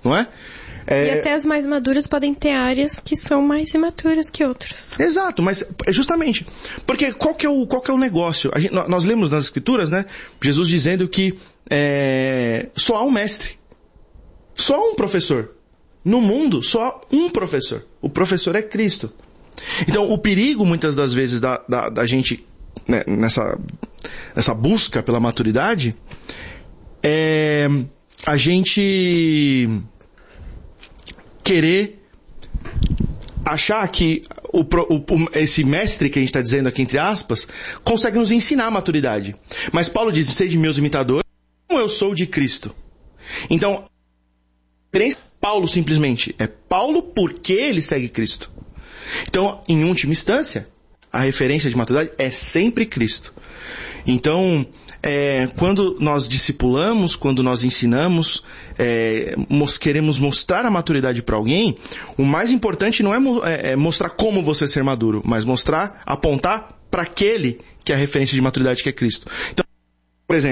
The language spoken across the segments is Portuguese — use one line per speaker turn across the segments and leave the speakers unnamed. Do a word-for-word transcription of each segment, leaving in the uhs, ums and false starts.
não é? É...
E até as mais maduras podem ter áreas que são mais imaturas que outras.
Exato, mas é justamente. Porque qual que é o, qual que é o negócio? A gente, nós lemos nas Escrituras, né? Jesus dizendo que é, só há um mestre. Só há um professor. No mundo, só há um professor. O professor é Cristo. Então, o perigo, muitas das vezes, da, da, da gente, né, nessa, nessa busca pela maturidade, é a gente querer achar que o, o, esse mestre que a gente está dizendo aqui, entre aspas, consegue nos ensinar a maturidade. Mas Paulo diz, sede meus imitadores, como eu sou de Cristo. Então, Paulo simplesmente é Paulo porque ele segue Cristo. Então, em última instância, a referência de maturidade é sempre Cristo. Então, é, quando nós discipulamos, quando nós ensinamos, é, mos, queremos mostrar a maturidade para alguém, o mais importante não é, é, é mostrar como você ser maduro, mas mostrar, apontar para aquele que é a referência de maturidade, que é Cristo. Então, por exemplo,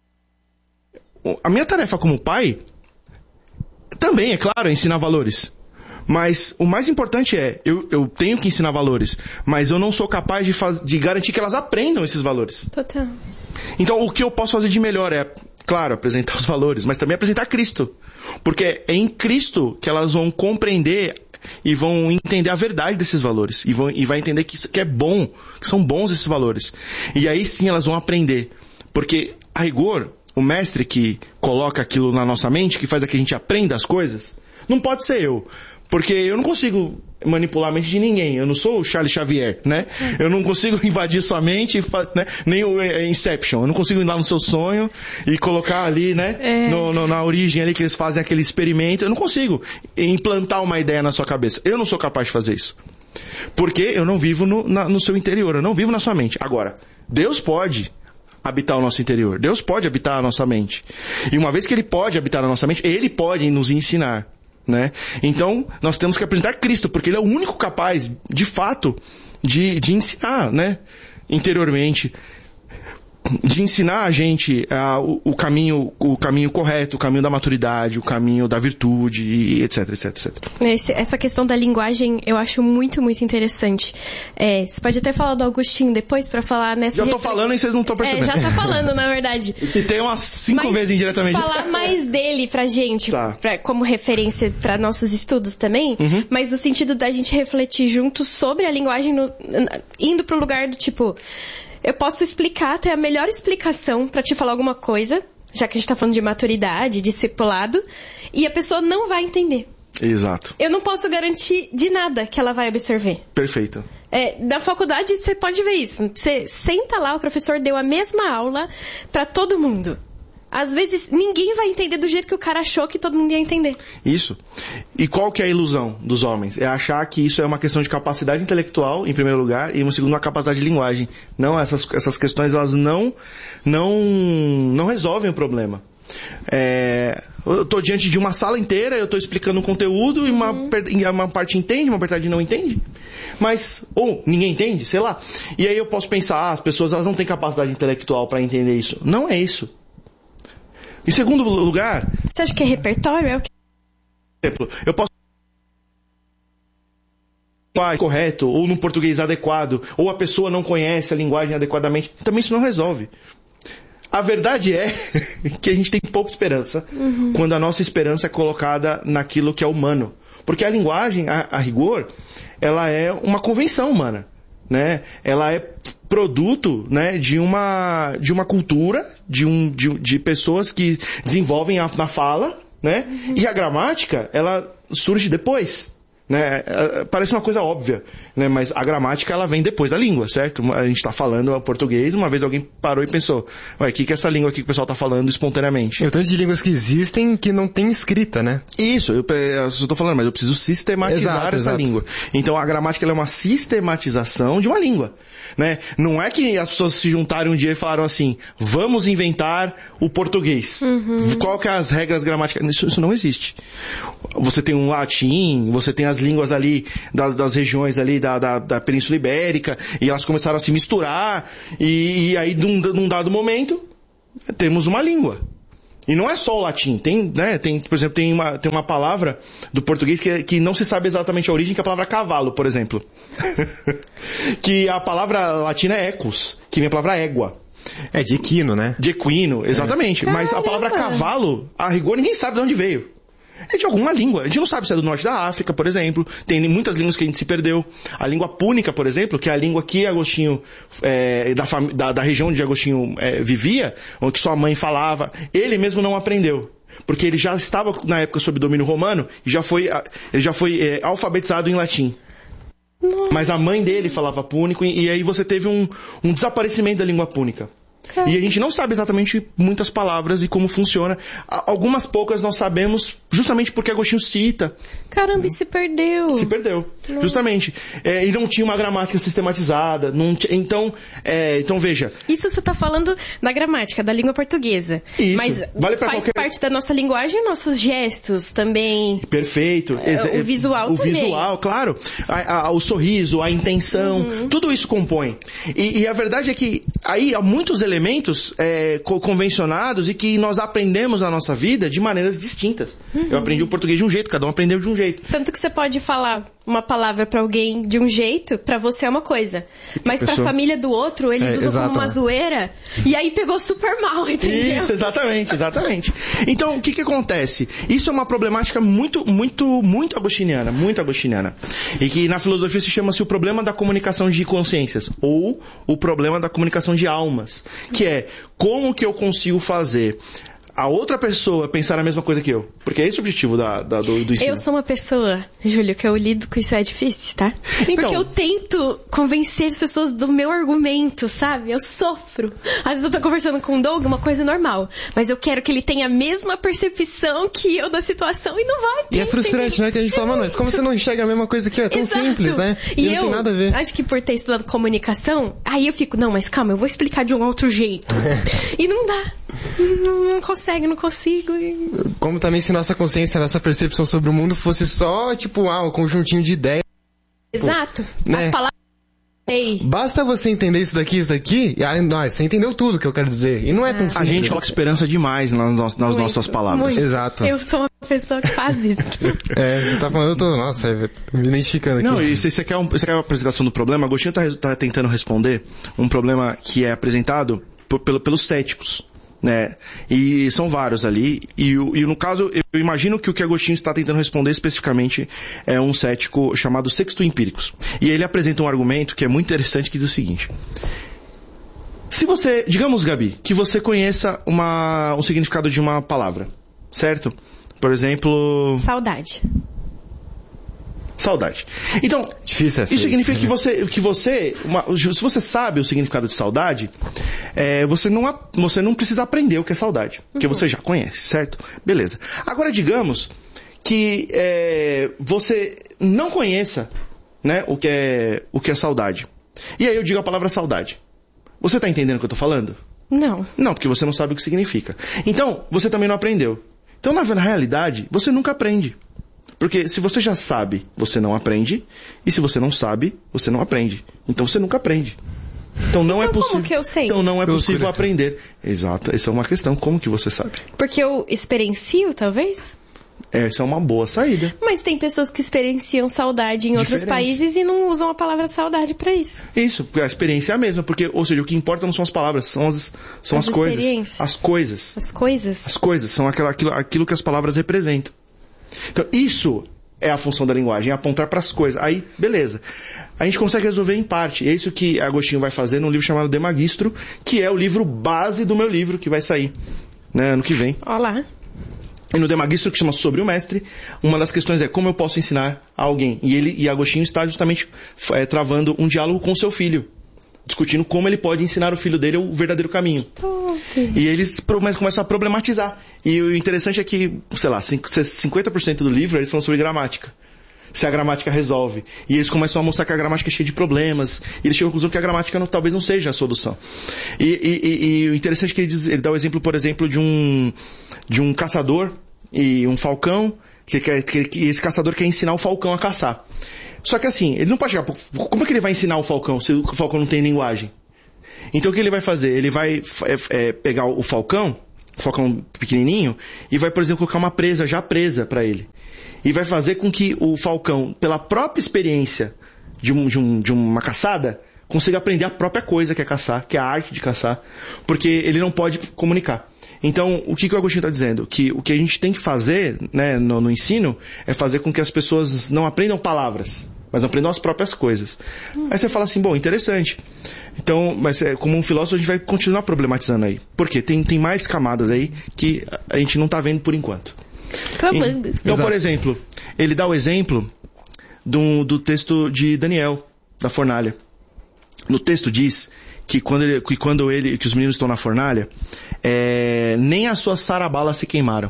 a minha tarefa como pai também, é claro, é ensinar valores. Mas o mais importante é, eu, eu tenho que ensinar valores, mas eu não sou capaz de, faz, de garantir que elas aprendam esses valores.
Total.
Então, o que eu posso fazer de melhor é, claro, apresentar os valores, mas também apresentar Cristo. Porque é em Cristo que elas vão compreender e vão entender a verdade desses valores. E vão e vai entender que, que é bom, que são bons esses valores. E aí sim elas vão aprender. Porque, a rigor, o mestre que coloca aquilo na nossa mente, que faz com que a gente aprenda as coisas, não pode ser eu. Porque eu não consigo manipular a mente de ninguém. Eu não sou o Charles Xavier, né? Eu não consigo invadir sua mente, né? Nem o Inception. Eu não consigo ir lá no seu sonho e colocar ali, né? É. No, no, na origem ali que eles fazem aquele experimento. Eu não consigo implantar uma ideia na sua cabeça. Eu não sou capaz de fazer isso. Porque eu não vivo no, na, no seu interior. Eu não vivo na sua mente. Agora, Deus pode habitar o nosso interior. Deus pode habitar a nossa mente. E uma vez que Ele pode habitar a nossa mente, Ele pode nos ensinar. Né? Então, nós temos que apresentar Cristo, porque Ele é o único capaz, de fato, de, de ensinar, né? Interiormente, de ensinar a gente uh, o, o, caminho, o caminho correto, o caminho da maturidade, o caminho da virtude, e etc, etc, etcétera.
Esse, essa questão da linguagem eu acho muito, muito interessante. É, você pode até falar do Agostinho depois pra falar nessa...
Já tô
refre...
falando e vocês não estão percebendo.
É, já tá falando, na verdade.
E tem umas cinco
Mas
vezes indiretamente.
Falar mais dele pra gente,
tá.
pra, como referência pra nossos estudos também, uhum. Mas no sentido da gente refletir juntos sobre a linguagem, no, indo pro lugar do tipo... Eu posso explicar, ter a melhor explicação pra te falar alguma coisa, já que a gente tá falando de maturidade, discipulado, e a pessoa não vai entender.
Exato.
Eu não posso garantir de nada que ela vai absorver.
Perfeito.
É, na faculdade você pode ver isso. Você senta lá, o professor deu a mesma aula pra todo mundo. Às vezes ninguém vai entender do jeito que o cara achou que todo mundo ia entender.
Isso. E qual que é a ilusão dos homens? É achar que isso é uma questão de capacidade intelectual, em primeiro lugar, e em segundo, uma capacidade de linguagem. Não, essas, essas questões, elas não, não, não resolvem o problema. É, eu estou diante de uma sala inteira, eu estou explicando um conteúdo, e uma, uhum. uma parte entende, uma parte não entende. Mas, ou ninguém entende, sei lá. E aí eu posso pensar, ah, as pessoas elas não têm capacidade intelectual para entender isso. Não é isso. Em segundo lugar...
Você acha que é repertório? É o que...
Exemplo, eu posso... correto, ou num português adequado, ou a pessoa não conhece a linguagem adequadamente. Também isso não resolve. A verdade é que a gente tem pouca esperança uhum. quando a nossa esperança é colocada naquilo que é humano. Porque a linguagem, a, a rigor, ela é uma convenção humana. Né? Ela é produto, né, de uma de uma cultura, de, um, de, de pessoas que desenvolvem a, na fala, né? Uhum. E a gramática, ela surge depois. Né? Parece uma coisa óbvia, né? Mas a gramática ela vem depois da língua, certo? A gente está falando português, uma vez alguém parou e pensou, ué, o que, que é essa língua aqui que o pessoal está falando espontaneamente?
É o tanto de línguas que existem que não tem escrita, né?
Isso, eu estou falando, mas eu preciso sistematizar exato, essa exato. língua. Então a gramática ela é uma sistematização de uma língua. Né? Não é que as pessoas se juntaram um dia e falaram assim, vamos inventar o português. Uhum. Qual que é as regras gramaticais? Isso, isso não existe. Você tem um latim, você tem as línguas ali das, das regiões ali da, da, da Península Ibérica, e elas começaram a se misturar, e, e aí num, num dado momento temos uma língua. E não é só o latim, tem, né, tem, por exemplo, tem uma, tem uma palavra do português que, que não se sabe exatamente a origem, que é a palavra cavalo, por exemplo. Que a palavra latina é ecus, que vem a palavra égua.
É, de equino, né?
De equino, exatamente.
É.
Mas a palavra cavalo, a rigor, ninguém sabe de onde veio. É de alguma língua. A gente não sabe se é do norte da África, por exemplo. Tem muitas línguas que a gente se perdeu. A língua púnica, por exemplo, que é a língua que Agostinho, é, da, fam... da, da região onde Agostinho é, vivia, onde sua mãe falava, ele mesmo não aprendeu. Porque ele já estava, na época, sob domínio romano, e já foi, ele já foi é, alfabetizado em latim.
Nossa.
Mas a mãe dele falava púnico, e, e aí você teve um, um desaparecimento da língua púnica.
Caramba.
E a gente não sabe exatamente muitas palavras e como funciona. Algumas poucas nós sabemos, justamente porque Agostinho cita.
Caramba, e se perdeu.
Se perdeu,
Nossa.
justamente. É, e não tinha uma gramática sistematizada. Não t... então, é, então, veja.
Isso você está falando da gramática, da língua portuguesa.
Isso.
Mas
Vale pra
faz
qualquer...
parte da nossa linguagem, nossos gestos também.
Perfeito.
É, o visual
O
também.
visual, claro. A, a, o sorriso, a intenção,
uhum.
tudo isso compõe. E, e a verdade é que aí há muitos elementos é, convencionados e que nós aprendemos na nossa vida de maneiras distintas. Uhum. Eu aprendi o português de um jeito, cada um aprendeu de um jeito.
Tanto que você pode falar uma palavra pra alguém de um jeito, pra você é uma coisa. Mas pra
pessoa...
família do outro, eles
é,
usam
exato,
como uma
né?
zoeira. E aí pegou super mal, entendeu?
Isso, exatamente, exatamente. Então, o que que acontece? Isso é uma problemática muito, muito, muito agostiniana, muito agostiniana. E que na filosofia se chama-se o problema da comunicação de consciências, ou o problema da comunicação de almas. Que é, como que eu consigo fazer a outra pessoa pensar a mesma coisa que eu? Porque é esse o objetivo da, da, do, do ensino.
Eu sou uma pessoa, Júlio, que eu lido com isso é difícil, tá?
Então,
porque eu tento convencer as pessoas do meu argumento, sabe? Eu sofro. Às vezes eu tô conversando com o Doug, uma coisa normal. Mas eu quero que ele tenha a mesma percepção que eu da situação e não vai ter.
E é frustrante, né? Que a gente fala, mano, mas como você não enxerga a mesma coisa que eu? É tão
Exato.
simples, né? E,
E
não
eu
tem nada a ver.
acho que por ter estudado comunicação, aí eu fico, não, mas calma, eu vou explicar de um outro jeito. E não dá. Não, não consegue, não consigo.
Como também se nossa consciência, nossa percepção sobre o mundo fosse só, tipo, ah, um conjuntinho de ideias.
Exato.
Né?
As palavras... Ei.
Basta você entender isso daqui, isso daqui, e aí, ah, você entendeu tudo que eu quero dizer. E não é tão simples.
a gente coloca esperança demais nas, nas
Muito,
nossas palavras.
muito.
Exato.
Eu sou uma pessoa que faz isso.
É, você tá falando, eu tô, nossa, me identificando aqui.
Não, e se você quer, um, você quer uma apresentação do problema, Agostinho tá, tá tentando responder um problema que é apresentado por, pelo, pelos céticos. Né? E são vários ali, e, e no caso, eu imagino que o que Agostinho está tentando responder especificamente é um cético chamado Sexto Empíricos. E ele apresenta um argumento que é muito interessante, que diz o seguinte: se você, digamos, Gabi, que você conheça uma, um significado de uma palavra, certo? Por exemplo...
Saudade.
Saudade. Então,
difícil essa
isso
aí.
significa que você, que você uma, se você sabe o significado de saudade, é, você, não, você não precisa aprender o que é saudade, porque uhum. você já conhece, certo? Beleza. Agora, digamos que é, você não conheça, né, o que é, o que é saudade. E aí eu digo a palavra saudade. Você está entendendo o que eu estou falando?
Não.
Não, porque você não sabe o que significa. Então, você também não aprendeu. Então, na realidade, você nunca aprende. Porque se você já sabe, você não aprende. E se você não sabe, você não aprende. Então você nunca aprende. Então não
então,
é possível.
Como que eu sei?
Então não é
Eu
possível
sei.
aprender. Exato. Essa é uma questão. Como que você sabe?
Porque eu experiencio, talvez?
Essa é uma boa saída.
Mas tem pessoas que experienciam saudade em outros
Diferente.
países e não usam a palavra saudade pra isso.
Isso, porque a experiência é a mesma, porque, ou seja, o que importa não são as palavras, são as, são as,
As
coisas.
experiências.
As coisas.
As coisas.
As coisas, são aquela, aquilo, aquilo que as palavras representam. Então, isso é a função da linguagem, é apontar para as coisas. Aí, beleza. A gente consegue resolver em parte. É isso que Agostinho vai fazer num livro chamado De Magistro, que é o livro base do meu livro, que vai sair, né, ano que vem.
Olá.
E no De Magistro, que chama Sobre o Mestre, uma das questões é como eu posso ensinar a alguém. E ele e Agostinho está justamente é, travando um diálogo com o seu filho, discutindo como ele pode ensinar o filho dele o verdadeiro caminho.
Oh,
e eles começam a problematizar. E o interessante é que, sei lá, cinquenta por cento do livro eles falam sobre gramática. Se a gramática resolve. E eles começam a mostrar que a gramática é cheia de problemas. E eles chegam à conclusão que a gramática não, talvez não seja a solução. E, e, e, e o interessante é que ele, diz, ele dá o exemplo, por exemplo, de um, de um caçador e um falcão, que, que, que esse caçador quer ensinar o falcão a caçar. Só que assim, ele não pode chegar... Como é que ele vai ensinar o falcão se o falcão não tem linguagem? Então o que ele vai fazer? Ele vai é, é, pegar o falcão, falcão pequenininho e vai, por exemplo, colocar uma presa já presa para ele. E vai fazer com que o falcão, pela própria experiência de, um, de, um, de uma caçada, consiga aprender a própria coisa que é caçar, que é a arte de caçar, porque ele não pode comunicar. Então, o que, que o Agostinho está dizendo? Que o que a gente tem que fazer, né, no, no ensino é fazer com que as pessoas não aprendam palavras, mas aprendam as próprias coisas. Hum. Aí você fala assim, bom, interessante. Então, mas é, como um filósofo a gente vai continuar problematizando aí. Por quê? Tem, tem mais camadas aí que a gente não está vendo por enquanto.
Calando.
Então, por exemplo, ele dá o exemplo do, do texto de Daniel, da fornalha. No texto diz que quando, ele, que, quando ele, que os meninos estão na fornalha, é, nem as suas sarabalas se queimaram.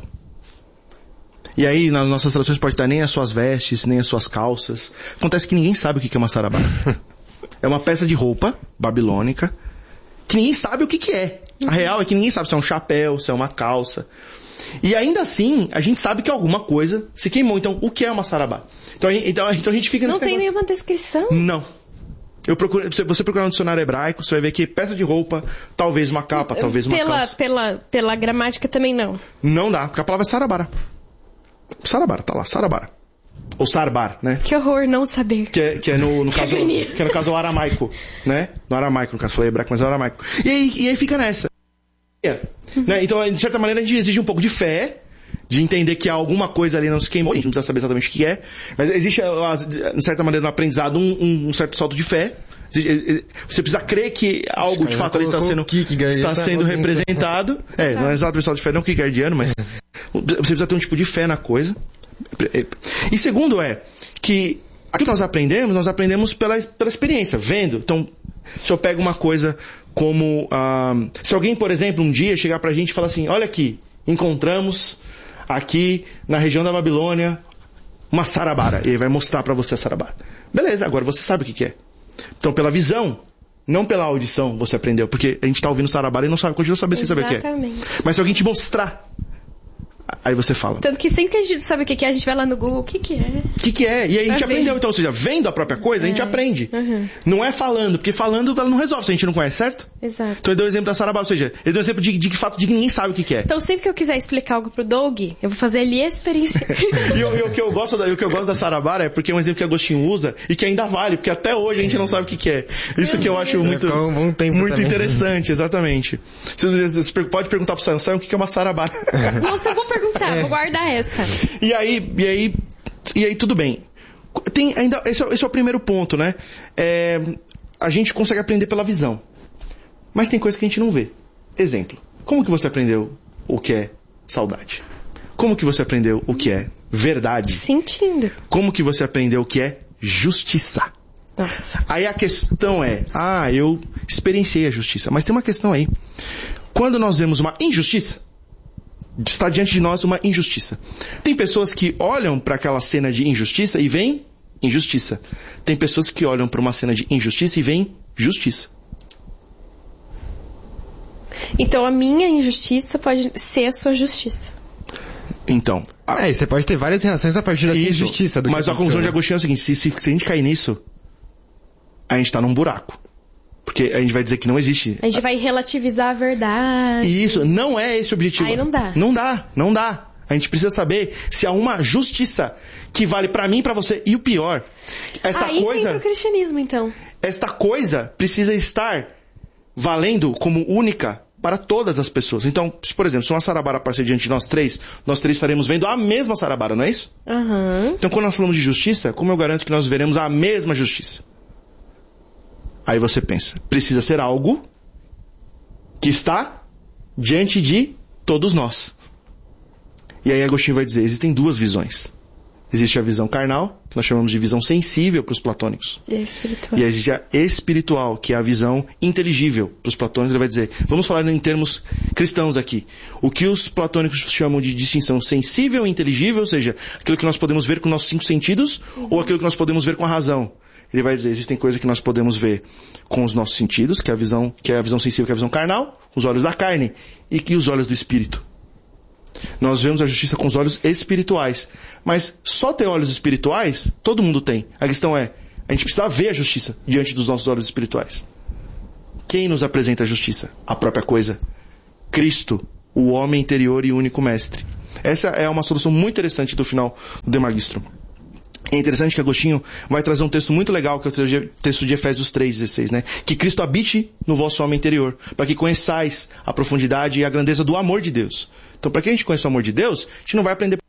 E aí, nas nossas traduções pode estar nem as suas vestes, nem as suas calças. Acontece que ninguém sabe o que é uma sarabala. É uma peça de roupa babilônica que ninguém sabe o que, que é. A real é que ninguém sabe se é um chapéu, se é uma calça. E ainda assim, a gente sabe que alguma coisa se queimou. Então, o que é uma sarabá? Então, então, então a gente fica nesse
Não tem
negócio.
nenhuma descrição?
Não. Eu procuro, você procurar no dicionário hebraico, você vai ver que peça de roupa, talvez uma capa, talvez uma
pela,
calça.
Pela, pela gramática também não?
Não dá, porque a palavra é sarabara. Sarabara, tá lá, sarabara. Ou sarbar, né?
Que horror não saber.
Que é, que é no, no caso, que é no caso o aramaico, né? No aramaico, no caso falei hebraico, mas é o aramaico. E aí, e aí fica nessa. Uhum. Né? Então, de certa maneira, a gente exige um pouco de fé, de entender que alguma coisa ali não se queimou, a gente não precisa saber exatamente o que é, mas existe, de certa maneira, no aprendizado, um, um certo salto de fé. Você precisa crer que algo de fato ali está sendo, está sendo representado. É, não é exato o salto de fé, não kierkegaardiano, mas você precisa ter um tipo de fé na coisa. E segundo é que aquilo que nós aprendemos, nós aprendemos pela, pela experiência, vendo. Então, se eu pego uma coisa como... Ah, se alguém, por exemplo, um dia chegar pra gente e falar assim, olha aqui, encontramos aqui na região da Babilônia uma sarabara. E ele vai mostrar pra você a sarabara. Beleza, agora você sabe o que, que é. Então, pela visão, não pela audição, você aprendeu. Porque a gente está ouvindo sarabara e não sabe, continua sabendo sem saber o que é. Mas se alguém te mostrar, aí você fala.
Tanto que sempre que a gente sabe o que é, a gente vai lá no Google, o que que é?
O que que é? E aí a gente pra aprendeu. Ver. Então, ou seja, vendo a própria coisa, é. a gente aprende. Uhum. Não é falando, porque falando ela não resolve se a gente não conhece, certo?
Exato.
Então ele deu o exemplo da sarabara, ou seja, ele deu o exemplo de, de que fato de que ninguém sabe o que que é.
Então sempre que eu quiser explicar algo pro Doug, eu vou fazer ele experienciar.
e, e o que eu gosto da, o que eu gosto da sarabara é porque é um exemplo que Agostinho usa e que ainda vale, porque até hoje a gente não sabe o que que é. Isso que eu acho muito,
um bom tempo
muito
também.
Interessante, exatamente. Você, você pode perguntar pro Sam, Sam, o que que é uma sarabara?
Nossa, eu vou perguntar, é. vou guardar essa.
E aí, e aí, e aí tudo bem. Tem ainda, esse é, esse é o primeiro ponto, né? É, a gente consegue aprender pela visão. Mas tem coisa que a gente não vê. Exemplo. Como que você aprendeu o que é saudade? Como que você aprendeu o que é verdade?
Sentindo.
Como que você aprendeu o que é justiça?
Nossa.
Aí a questão é, ah, eu experienciei a justiça. Mas tem uma questão aí. Quando nós vemos uma injustiça, está diante de nós uma injustiça. Tem pessoas que olham para aquela cena de injustiça e veem injustiça. Tem pessoas que olham para uma cena de injustiça e veem justiça.
Então a minha injustiça pode ser a sua justiça.
Então... A...
É, você pode ter várias reações a partir da
Isso,
injustiça. Do
mas
que
a conclusão de Agostinho é o seguinte, se, se, se a gente cair nisso, a gente está num buraco. Porque a gente vai dizer que não existe.
A gente vai relativizar a verdade.
E isso, não é esse o objetivo.
Aí não dá.
Não dá, não dá. A gente precisa saber se há uma justiça que vale pra mim e pra você. E o pior, esta
Aí
coisa...
Aí entra o cristianismo, então.
Esta coisa precisa estar valendo como única para todas as pessoas. Então, se, por exemplo, se uma sarabara aparecer diante de nós três, nós três estaremos vendo a mesma sarabara, não é isso?
Uhum.
Então, quando nós falamos de justiça, como eu garanto que nós veremos a mesma justiça? Aí você pensa, precisa ser algo que está diante de todos nós. E aí Agostinho vai dizer, existem duas visões. Existe a visão carnal, que nós chamamos de visão sensível para os platônicos.
E a espiritual.
E existe a espiritual, que é a visão inteligível para os platônicos. Ele vai dizer, vamos falar em termos cristãos aqui. O que os platônicos chamam de distinção sensível e inteligível, ou seja, aquilo que nós podemos ver com nossos cinco sentidos, uhum. ou aquilo que nós podemos ver com a razão. Ele vai dizer, existem coisas que nós podemos ver com os nossos sentidos, que é a visão, que é a visão sensível, que é a visão carnal, os olhos da carne, e que os olhos do espírito. Nós vemos a justiça com os olhos espirituais. Mas só ter olhos espirituais, todo mundo tem. A questão é, a gente precisa ver a justiça diante dos nossos olhos espirituais. Quem nos apresenta a justiça? A própria coisa. Cristo o homem interior e único mestre. Essa é uma solução muito interessante do final do De Magistro. É interessante que Agostinho vai trazer um texto muito legal, que é o texto de Efésios três, dezesseis, né? Que Cristo habite no vosso homem interior, para que conheçais a profundidade e a grandeza do amor de Deus. Então, para que a gente conheça o amor de Deus, a gente não vai aprender...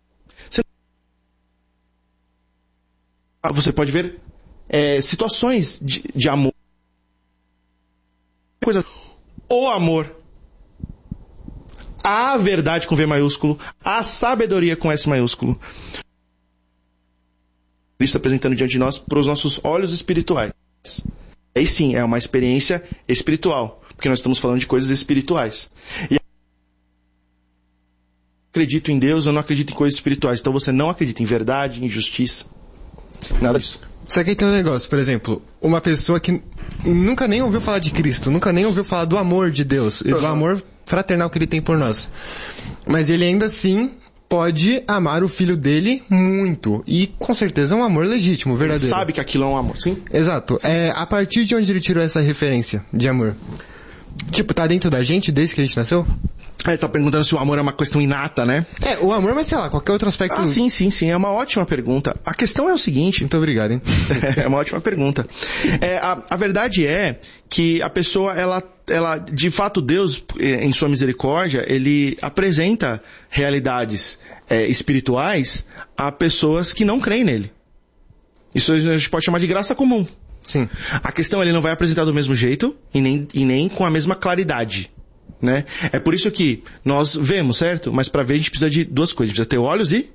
Você pode ver é, situações de, de amor. Coisas... O amor, a verdade com V maiúsculo, a sabedoria com S maiúsculo. Cristo apresentando diante de nós para os nossos olhos espirituais. Aí sim, é uma experiência espiritual, porque nós estamos falando de coisas espirituais. E acredito em Deus, eu não acredito em coisas espirituais. Então você não acredita em verdade, em justiça, nada disso.
Só que aí tem um negócio, por exemplo, uma pessoa que nunca nem ouviu falar de Cristo, nunca nem ouviu falar do amor de Deus, e do amor fraternal que ele tem por nós. Mas ele ainda assim pode amar o filho dele muito. E com certeza é um amor legítimo, verdadeiro.
Ele sabe que aquilo é um amor, sim?
Exato. É a partir de onde ele tirou essa referência de amor? Tipo, tá dentro da gente desde que a gente nasceu?
É, tá perguntando se o amor é uma questão inata, né?
É, o amor, mas sei lá, qualquer outro aspecto...
Ah, sim, sim, sim. É uma ótima pergunta. A questão é o seguinte...
Muito obrigado, hein?
É uma ótima pergunta. É, a, a verdade é que a pessoa, ela, ela, de fato, Deus, em sua misericórdia, ele apresenta realidades é, espirituais a pessoas que não creem nele. Isso a gente pode chamar de graça comum.
Sim.
A questão, ele não vai apresentar do mesmo jeito e nem, e nem com a mesma claridade. Né? É por isso que nós vemos, certo? Mas para ver a gente precisa de duas coisas. A gente precisa ter olhos e...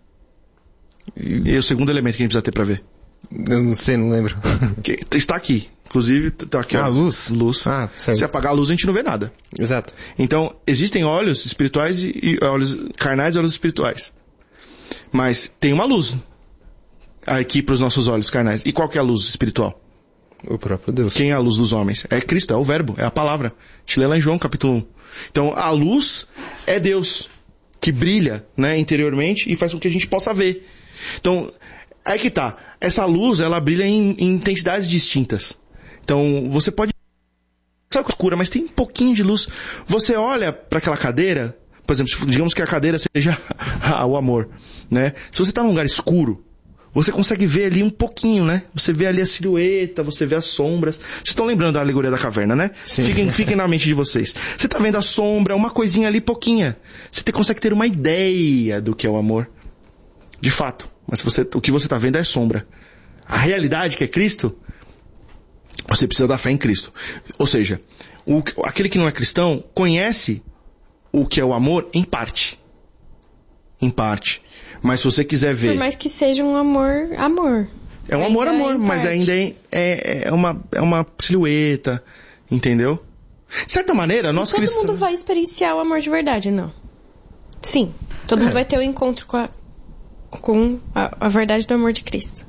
E o segundo elemento que a gente precisa ter para ver.
Eu não sei, não lembro.
Que está aqui. Inclusive, está aqui.
Ah,
ó,
luz?
Luz.
Ah, certo.
Se apagar a luz, a gente não vê nada.
Exato.
Então, existem olhos espirituais e, e olhos carnais e olhos espirituais. Mas tem uma luz aqui para os nossos olhos carnais. E qual que é a luz espiritual?
O próprio Deus.
Quem é a luz dos homens? É Cristo, é o verbo, é a palavra. A gente lê lá em João, capítulo um. Então, a luz é Deus, que brilha, né, interiormente e faz com que a gente possa ver. Então, aí que tá. Essa luz, ela brilha em, em intensidades distintas. Então, você pode... Sabe que é escura, mas tem um pouquinho de luz. Você olha para aquela cadeira, por exemplo, digamos que a cadeira seja o amor, né? Se você está num lugar escuro, você consegue ver ali um pouquinho, né? Você vê ali a silhueta, você vê as sombras. Vocês estão lembrando da alegoria da caverna, né?
Sim.
Fiquem, fiquem na mente de vocês. Você está vendo a sombra, uma coisinha ali, pouquinha. Você te, consegue ter uma ideia do que é o amor. De fato. Mas você, o que você está vendo é sombra. A realidade, que é Cristo, você precisa da fé em Cristo. Ou seja, o, aquele que não é cristão conhece o que é o amor em parte. Em parte. Mas se você quiser ver...
Por mais que seja um amor, amor.
É um amor, amor, mas ainda é, é, é, uma, é uma silhueta, entendeu? De certa maneira, nós
todo
cristãos...
mundo vai experienciar o amor de verdade, não? Sim. Todo
É.
mundo vai ter o encontro com a, com a, a verdade do amor de Cristo.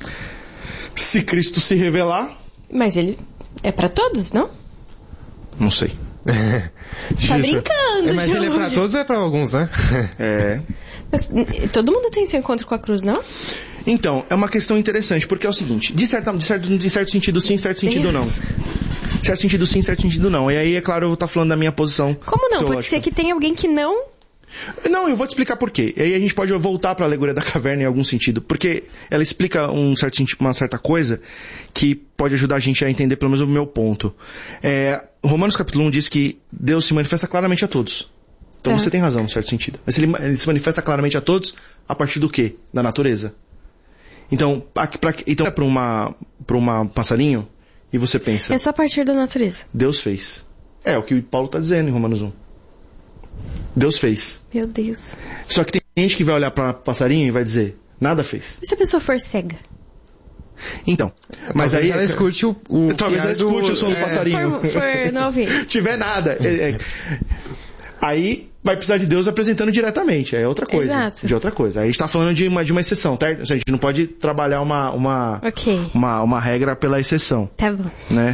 Se Cristo se revelar...
Mas ele é pra todos, não?
Não sei.
Tá brincando,
é, Mas ele é pra
Jorge.
todos ou é pra alguns, né?
É...
Mas, todo mundo tem seu encontro com a cruz, não?
Então, é uma questão interessante, porque é o seguinte, de, certa, de, certo, de certo sentido sim, certo sentido não. Certo sentido sim, certo sentido não. E aí, é claro, eu vou estar falando da minha posição
Como não?
teológica.
Pode ser que tenha alguém que não...
Não, eu vou te explicar por quê. E aí a gente pode voltar para a alegoria da caverna em algum sentido. Porque ela explica um certo, uma certa coisa que pode ajudar a gente a entender pelo menos o meu ponto. É, Romanos capítulo um diz que Deus se manifesta claramente a todos. Então
Tá.
você tem razão, em certo sentido. Mas ele, ele se manifesta claramente a todos a partir do quê? Da natureza. Então, pra, pra, então para uma, pra uma passarinho e você pensa,
É só a partir da natureza.
Deus fez. É o que o Paulo está dizendo em Romanos um. Deus fez.
Meu Deus.
Só que tem gente que vai olhar para passarinho e vai dizer, nada fez.
E se a pessoa for cega?
Então, mas
Talvez
aí...
ela escute o... o
Talvez ela
piar do-
escute o som do
é,
passarinho.
For, for não ouvir.
Tiver nada. É, é. Aí vai precisar de Deus apresentando diretamente. É outra coisa.
Exato.
De outra coisa. Aí a gente tá falando de uma, de uma exceção, tá? A gente não pode trabalhar uma, uma,
Ok.
uma, uma regra pela exceção,
Tá bom.
né?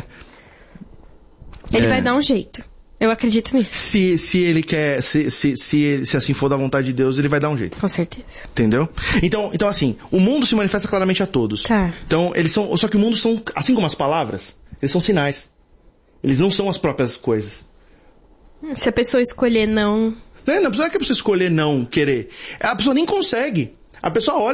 Ele
É.
vai dar um jeito. Eu acredito nisso.
Se, se ele quer, se, se, se, ele- se assim for da vontade de Deus, ele vai dar um jeito.
Com certeza.
Entendeu? Então, então assim, o mundo se manifesta claramente a todos.
Tá.
Então, eles são, só que o mundo são, assim como as palavras, eles são sinais. Eles não são as próprias coisas.
Se a pessoa escolher não...
Não, não precisa que a pessoa escolher não querer. A pessoa nem consegue. A pessoa olha